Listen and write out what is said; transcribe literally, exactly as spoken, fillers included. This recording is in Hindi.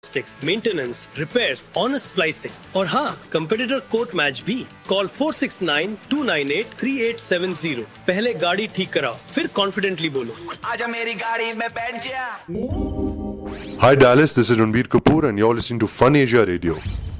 मेंटेनेंस, रिपेयर्स, ऑनेस्ट प्राइसिंग और हाँ, कंपेटिटर कोट मैच भी। Call four six nine to nine eight three eight seven zero. पहले गाड़ी ठीक कराओ, फिर कॉन्फिडेंटली बोलो, आजा मेरी गाड़ी में बैठ जा। Hi Dallas, this is Ranbir Kapoor and you're listening to Fun Asia Radio.